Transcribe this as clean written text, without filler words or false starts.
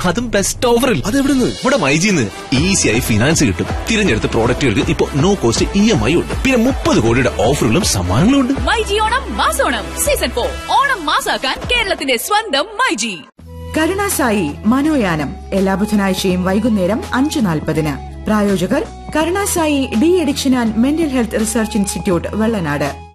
അതും ബെസ്റ്റ് ഓഫറിൽ. അതെവിടുന്ന്? ഇവിടെ മൈജിന്ന് ഈസിയായി ഫിനാൻസ് കിട്ടും. തിരഞ്ഞെടുത്ത പ്രോഡക്റ്റുകൾക്ക് ഇപ്പൊ നോ കോസ്റ്റ് EMI ഉണ്ട്. പിന്നെ 30 കോടിയുടെ ഓഫറുകളും സമ്മാനങ്ങളും ഉണ്ട്. മൈജി ഓണം മാസോണം സീസൺ 4 ഓണം മാസാക്കാൻ കേരളത്തിന്റെ സ്വന്തം മൈജി. കരുണാസായി മനോയാനം എല്ലാ ബുധനാഴ്ചയും വൈകുന്നേരം 5:40. പ്രായോജകർ Karunasai de addiction and mental health research institute, Vellanad.